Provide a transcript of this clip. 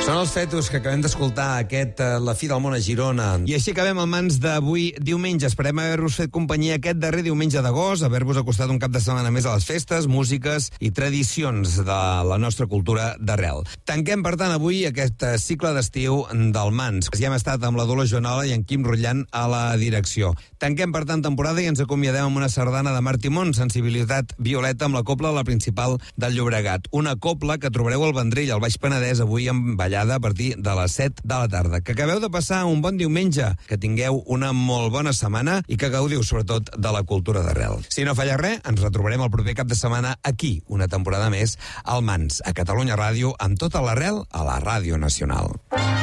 Són els Fetus que acabem d'escoltar La fi del món a Girona. I així acabem el Mans d'avui diumenge. Esperem haver-vos fet companyia aquest darrer diumenge d'agost, haver-vos acostat un cap de setmana més a les festes, músiques i tradicions de la nostra cultura d'arrel. Tanquem, per tant, avui aquest cicle d'estiu del Mans. Ja hem estat amb la Dolors Joanola i en Quim Rotllant a la direcció. Tanquem, per tant, temporada i ens acomiadem amb una sardana de Marc Timón, Sensibilitat Violeta, amb la cobla La Principal del Llobregat. Una cobla que trobareu al Vendrell, al Baix Penedès, avui amb ballada a partir de les 7 de la tarda. Que acabeu de passar un bon diumenge, que tingueu una molt bona setmana i que gaudiu, sobretot, de la cultura d'arrel. Si no falla res, ens retrobarem el proper cap de setmana aquí, una temporada més, al Mans, a Catalunya Ràdio, amb tota l'arrel a la Ràdio Nacional.